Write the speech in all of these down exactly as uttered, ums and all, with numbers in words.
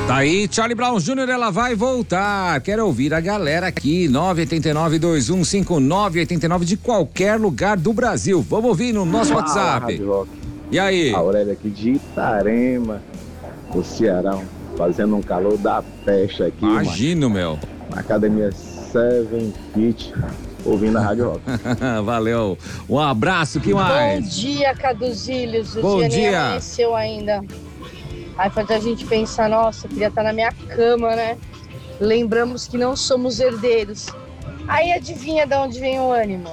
Tá aí, Charlie Brown Júnior, ela vai voltar. Quero ouvir a galera aqui, nove oito nove, dois um cinco nove oito nove, de qualquer lugar do Brasil. Vamos ouvir no nosso Fala, WhatsApp. Rádio Rock. E aí? Aurélia aqui de Itarema, o Ceará, fazendo um calor da peste aqui. Imagino, meu. Na academia Seven Fit, ouvindo a Rádio Rock. Valeu. Um abraço, que mais? Bom dia, Caduzílios. O Bom dia nem dia. amanheceu ainda. Aí faz a gente pensar, nossa, eu queria estar na minha cama, né? Lembramos que não somos herdeiros. Aí adivinha de onde vem o ânimo?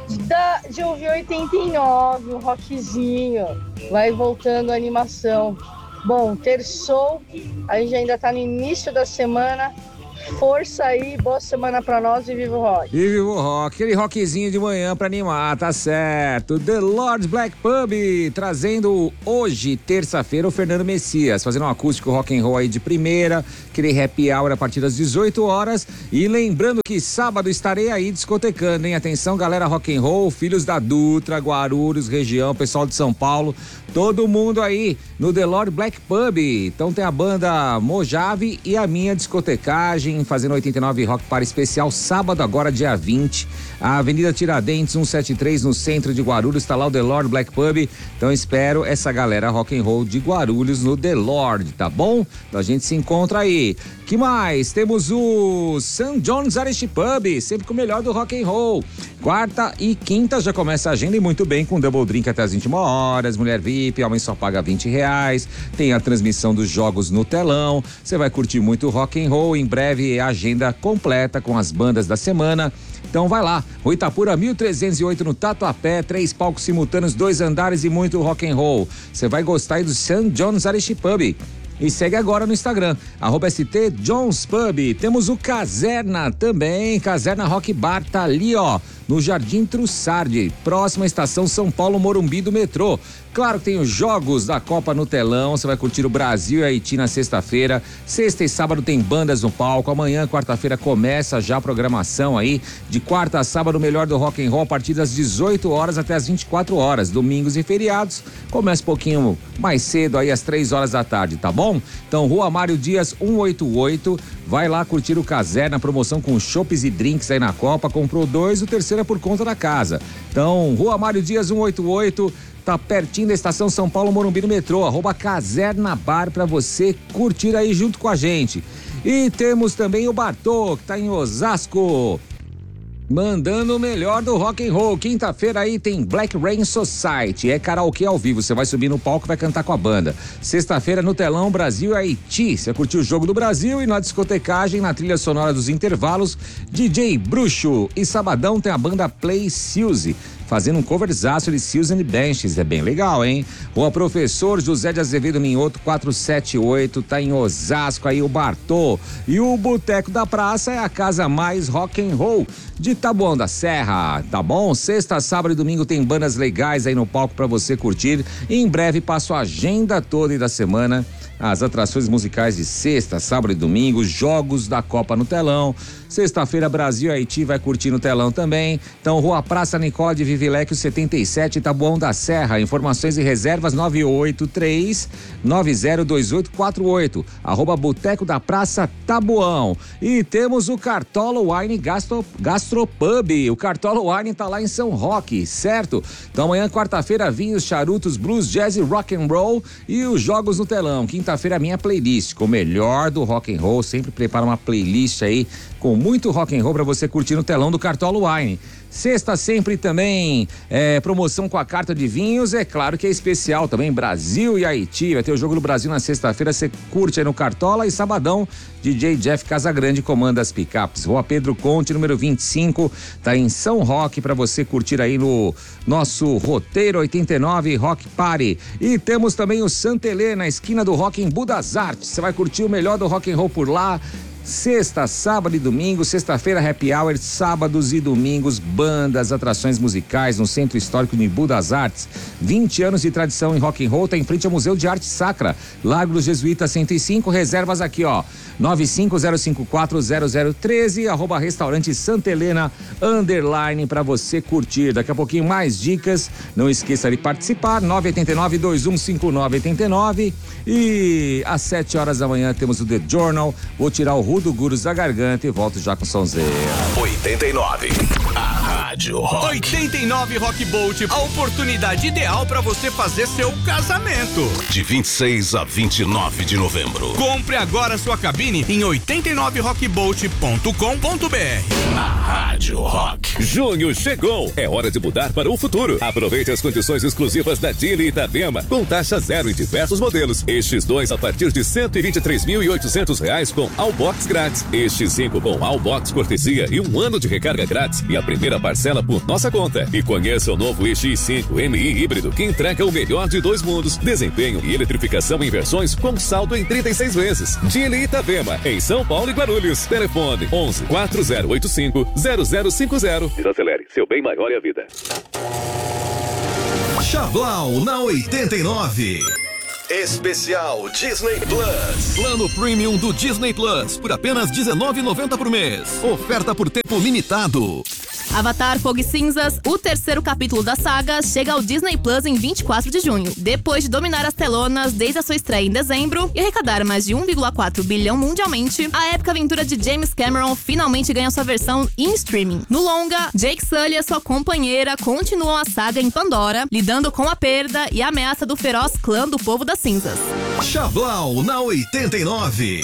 Da, de ouvir oitenta e nove, um rockzinho. Vai voltando a animação. Bom, terçou, a gente ainda tá no início da semana. Força aí, boa semana pra nós e viva o rock. E viva o rock, aquele rockzinho de manhã pra animar, tá certo. The Lord Black Pub, trazendo hoje, terça-feira, o Fernando Messias, fazendo um acústico rock and roll aí de primeira, aquele happy hour a partir das dezoito horas. E lembrando que sábado estarei aí discotecando, hein? Atenção, galera rock and roll, filhos da Dutra, Guarulhos, região, pessoal de São Paulo, todo mundo aí no The Lord Black Pub. Então tem a banda Mojave e a minha discotecagem, fazendo oitenta e nove Rock Party especial, sábado agora, dia vinte, a Avenida Tiradentes, cento e setenta e três, no centro de Guarulhos, está lá o The Lord Black Pub. Então espero essa galera rock and roll de Guarulhos no The Lord, tá bom? Então a gente se encontra aí. Que mais? Temos o Saint John's Irish Pub, sempre com o melhor do rock and roll. Quarta e quinta já começa a agenda, e muito bem, com double drink até as vinte e uma horas, mulher V I P, homem só paga vinte reais, tem a transmissão dos jogos no telão, você vai curtir muito rock and roll. Em breve a agenda completa com as bandas da semana. Então vai lá, Rua Itapura mil trezentos e oito, no Tatuapé, três palcos simultâneos, dois andares e muito rock and roll. Você vai gostar aí do Saint John's Irish Pub. E segue agora no Instagram, arroba S T Jones Pub. Temos o Caserna também, Caserna Rock Bar, tá ali, ó, no Jardim Trussardi, próxima estação São Paulo Morumbi do metrô. Claro que tem os jogos da Copa no telão, você vai curtir o Brasil e Haiti na sexta-feira. Sexta e sábado tem bandas no palco. Amanhã, quarta-feira, começa já a programação aí. De quarta a sábado, o melhor do rock and roll a partir das dezoito horas até as vinte e quatro horas. Domingos e feriados, começa um pouquinho mais cedo aí, às três horas da tarde, tá bom? Então, Rua Mário Dias, cento e oitenta e oito. Vai lá curtir o Caserna, promoção com chopes e drinks aí na Copa. Comprou dois, o terceiro é por conta da casa. Então, Rua Mário Dias, cento e oitenta e oito. Tá pertinho da estação São Paulo Morumbi no metrô, arroba Caserna Bar, pra você curtir aí junto com a gente. E temos também o Bartô, que tá em Osasco, mandando o melhor do rock and roll. Quinta-feira aí tem Black Rain Society, é karaokê ao vivo, você vai subir no palco e vai cantar com a banda. Sexta-feira no telão, Brasil e Haiti, você curtiu o jogo do Brasil. E na discotecagem, na trilha sonora dos intervalos, D J Bruxo. E sabadão tem a banda Play Suzy, fazendo um coverzaço de Seals and Benches, é bem legal, hein? Rua Professor José de Azevedo Minhoto, quatrocentos e setenta e oito, tá em Osasco aí o Bartô. E o Boteco da Praça é a casa mais rock and roll de Taboão da Serra, tá bom? Sexta, sábado e domingo tem bandas legais aí no palco pra você curtir. E em breve passo a agenda toda e da semana, as atrações musicais de sexta, sábado e domingo, jogos da Copa no telão. Sexta-feira, Brasil e Haiti vai curtir no telão também. Então, Rua Praça Nicola de Vivilecchio setenta e sete, Taboão da Serra. Informações e reservas nove oito três nove zero dois oito quatro oito, arroba Boteco da Praça Taboão. E temos o Cartola Wine Gastro, Gastropub. O Cartola Wine tá lá em São Roque, certo? Então amanhã, quarta-feira, vinhos, charutos, blues, jazz e rock and roll e os jogos no telão. Quinta-feira, a minha playlist com o melhor do rock and roll. Sempre prepara uma playlist aí com muito rock and roll pra você curtir no telão do Cartola Wine. Sexta sempre também é, promoção com a carta de vinhos, é claro que é especial também, Brasil e Haiti, vai ter o jogo do Brasil na sexta-feira, você curte aí no Cartola. E sabadão, D J Jeff Casagrande comanda as picapes. Rua Pedro Conte, número vinte e cinco, tá em São Roque, pra você curtir aí no nosso roteiro oitenta e nove Rock Party. E temos também o Santa Helena, esquina do rock em Budas Artes, você vai curtir o melhor do rock and roll por lá. Sexta, sábado e domingo. Sexta-feira, happy hour. Sábados e domingos, bandas, atrações musicais no Centro Histórico de Embu das Artes. vinte anos de tradição em rock and roll, tá em frente ao Museu de Arte Sacra. Largo dos Jesuítas cento e cinco. Reservas aqui, ó. nove cinco zero cinco quatro zero zero um três, arroba restaurante Santa Helena, underline, pra você curtir. Daqui a pouquinho mais dicas. Não esqueça de participar. nove oito nove, dois um cinco nove oito nove. E às sete horas da manhã temos o The Journal. Vou tirar o Rudo Gurus da garganta e volto já com sonzeira. oitenta e nove. A Rádio Rock. oitenta e nove Rock Bolt, a oportunidade ideal para você fazer seu casamento. De vinte e seis a vinte e nove de novembro. Compre agora sua cabine em oitenta e nove rock bolt ponto com ponto b r. A Rádio Rock. Junho chegou, é hora de mudar para o futuro. Aproveite as condições exclusivas da Dili Itapema, com taxa zero em diversos modelos. Estes dois a partir de cento e vinte e três mil e oitocentos reais com Allbox grátis. Estes cinco com Allbox cortesia e um ano de recarga grátis e a primeira parcela por nossa conta. E conheça o novo E X cinco M I híbrido que entrega o melhor de dois mundos, desempenho e eletrificação em versões com saldo em trinta e seis vezes. Dili Itapema, em São Paulo e Guarulhos. Telefone onze, quatro zero oito cinco, zero zero cinco zero. Desacelere, seu bem maior é a vida. Chablau na oitenta e nove. Especial Disney Plus. Plano Premium do Disney Plus por apenas dezenove reais e noventa centavos por mês. Oferta por tempo limitado. Avatar Fogo e Cinzas, o terceiro capítulo da saga, chega ao Disney Plus em vinte e quatro de junho. Depois de dominar as telonas desde a sua estreia em dezembro e arrecadar mais de um vírgula quatro bilhão mundialmente, a épica aventura de James Cameron finalmente ganha sua versão em streaming. No longa, Jake Sully e sua companheira continuam a saga em Pandora, lidando com a perda e a ameaça do feroz clã do Povo das Cinzas. Chablau na oitenta e nove.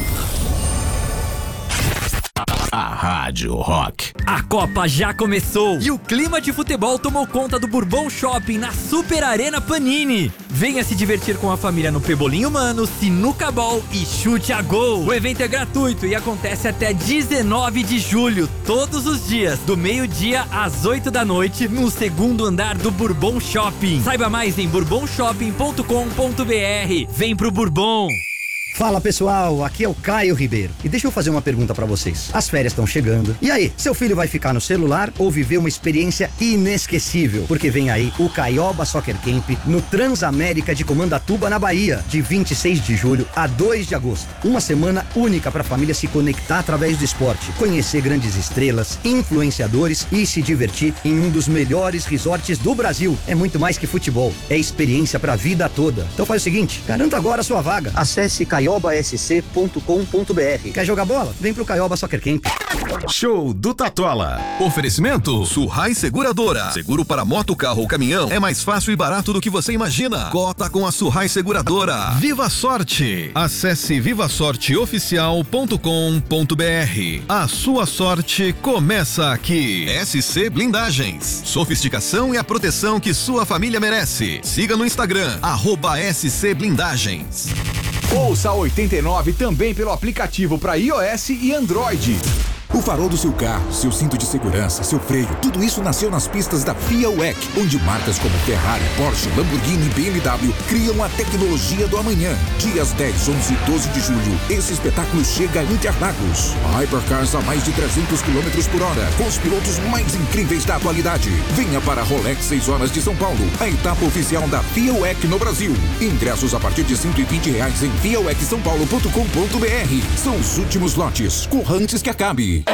A Rádio Rock. A Copa já começou e o clima de futebol tomou conta do Bourbon Shopping na Super Arena Panini. Venha se divertir com a família no Pebolim Humano, Sinuca Ball e Chute a Gol. O evento é gratuito e acontece até dezenove de julho, todos os dias, do meio-dia às oito da noite, no segundo andar do Bourbon Shopping. Saiba mais em bourbon shopping ponto com ponto b r. Vem pro Bourbon! Fala pessoal, aqui é o Caio Ribeiro e deixa eu fazer uma pergunta pra vocês. As férias estão chegando. E aí, seu filho vai ficar no celular ou viver uma experiência inesquecível? Porque vem aí o Caioba Soccer Camp no Transamérica de Comandatuba, na Bahia, de vinte e seis de julho a dois de agosto. Uma semana única pra família se conectar através do esporte, conhecer grandes estrelas, influenciadores e se divertir em um dos melhores resorts do Brasil. É muito mais que futebol, é experiência pra vida toda. Então faz o seguinte, garanta agora a sua vaga. Acesse caioba s c ponto com ponto b r. Quer jogar bola? Vem pro Caioba Soccer Camp. Show do Tatola. Oferecimento Surrai Seguradora. Seguro para moto, carro ou caminhão é mais fácil e barato do que você imagina. Cota com a Surrai Seguradora. Viva Sorte. Acesse viva sorte oficial ponto com ponto b r. A sua sorte começa aqui. S C Blindagens. Sofisticação e a proteção que sua família merece. Siga no Instagram, arroba S C Blindagens. Ouça a oitenta e nove também pelo aplicativo para iOS e Android. O farol do seu carro, seu cinto de segurança, seu freio, tudo isso nasceu nas pistas da FIA W E C, onde marcas como Ferrari, Porsche, Lamborghini e B M W criam a tecnologia do amanhã. Dias dez, onze e doze de julho, esse espetáculo chega a Interlagos. Hypercars a mais de trezentos quilômetros por hora, com os pilotos mais incríveis da atualidade. Venha para a Rolex seis horas de São Paulo, a etapa oficial da FIA W E C no Brasil. Ingressos a partir de cento e vinte reais em via w e c são paulo ponto com ponto b r. São os últimos lotes, corra antes que acabe.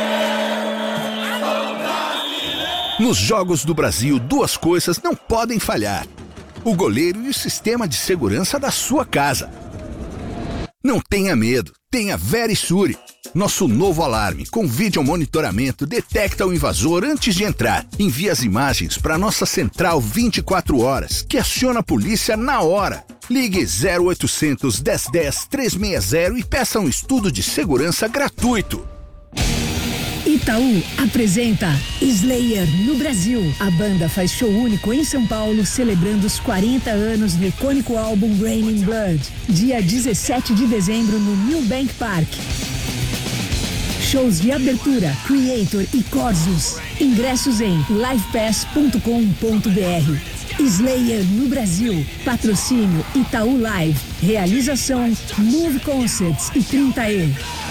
Nos Jogos do Brasil, duas coisas não podem falhar: o goleiro e o sistema de segurança da sua casa. Não tenha medo, tenha Verisure. Nosso novo alarme com vídeo monitoramento detecta o invasor antes de entrar. Envia as imagens para nossa central vinte e quatro horas, que aciona a polícia na hora. Ligue zero oitocentos, dez dez, trezentos e sessenta e peça um estudo de segurança gratuito. Itaú apresenta Slayer no Brasil. A banda faz show único em São Paulo, celebrando os quarenta anos do icônico álbum Raining Blood, dia dezessete de dezembro no New Bank Park. Shows de abertura, Creator e Corzus. Ingressos em live pass ponto com ponto b r. Slayer no Brasil. Patrocínio Itaú Live. Realização Move Concerts e trinta E.